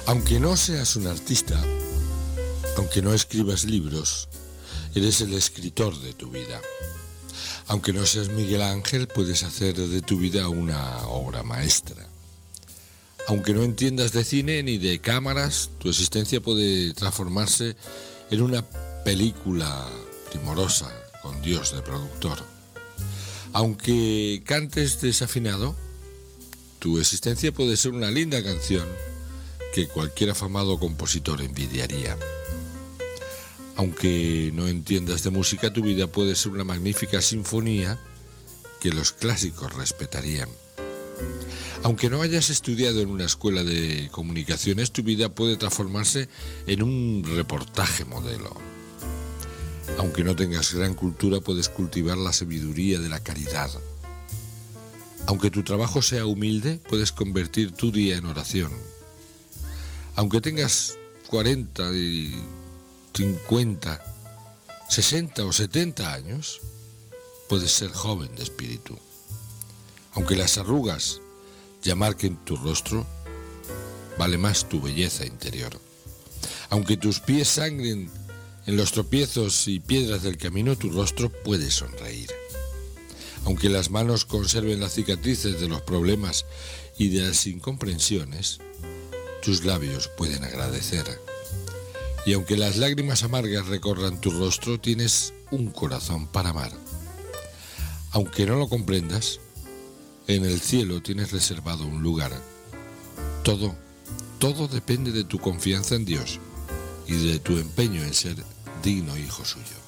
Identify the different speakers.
Speaker 1: Aunque no seas un artista, aunque no escribas libros, eres el escritor de tu vida. Aunque no seas Miguel Ángel, puedes hacer de tu vida una obra maestra. Aunque no entiendas de cine ni de cámaras, tu existencia puede transformarse en una película primorosa con Dios de productor. Aunque cantes desafinado, tu existencia puede ser una linda canción que cualquier afamado compositor envidiaría. Aunque no entiendas de música, tu vida puede ser una magnífica sinfonía que los clásicos respetarían. Aunque no hayas estudiado en una escuela de comunicaciones, tu vida puede transformarse en un reportaje modelo. Aunque no tengas gran cultura, puedes cultivar la sabiduría de la caridad. Aunque tu trabajo sea humilde, puedes convertir tu día en oración. Aunque tengas 40 y 50, 60 o 70 años, puedes ser joven de espíritu. Aunque las arrugas ya marquen tu rostro, vale más tu belleza interior. Aunque tus pies sangren en los tropiezos y piedras del camino, tu rostro puede sonreír. Aunque las manos conserven las cicatrices de los problemas y de las incomprensiones, tus labios pueden agradecer. Y aunque las lágrimas amargas recorran tu rostro, tienes un corazón para amar. Aunque no lo comprendas, en el cielo tienes reservado un lugar. Todo depende de tu confianza en Dios y de tu empeño en ser digno hijo suyo.